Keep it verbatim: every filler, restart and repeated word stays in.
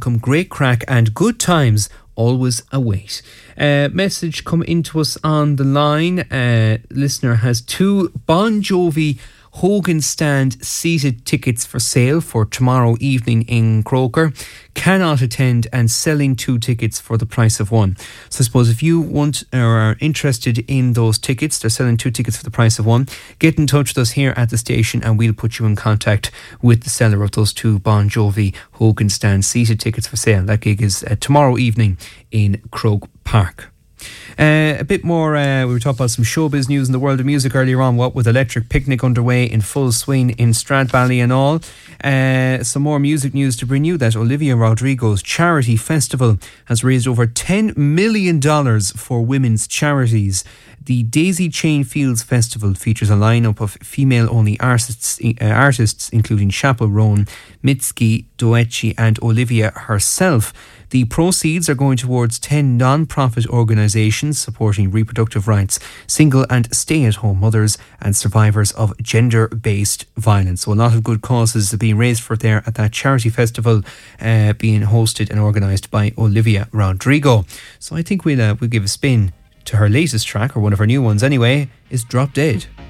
welcome, great crack and good times always await. Uh, message come into us on the line. Uh, listener has two Bon Jovi Hogan Stand seated tickets for sale for tomorrow evening in Croker. Cannot attend and selling two tickets for the price of one. So I suppose if you want or are interested in those tickets, they're selling two tickets for the price of one, get in touch with us here at the station and we'll put you in contact with the seller of those two Bon Jovi Hogan Stand seated tickets for sale. That gig is uh, tomorrow evening in Croke Park. Uh, a bit more, uh, we were talking about some showbiz news in the world of music earlier on, what with Electric Picnic underway in full swing in Stradbally and all. Uh, some more music news to bring you that Olivia Rodrigo's charity festival has raised over ten million dollars for women's charities. The Daisy Chain Fields Festival features a lineup of female-only artists, uh, artists including Chappell Roan, Mitski, Doechi and Olivia herself. The proceeds are going towards ten non-profit organisations supporting reproductive rights, single and stay-at-home mothers and survivors of gender-based violence. So a lot of good causes are being raised for there at that charity festival uh, being hosted and organised by Olivia Rodrigo. So I think we'll, uh, we'll give a spin to her latest track, or one of her new ones anyway, is Drop Dead.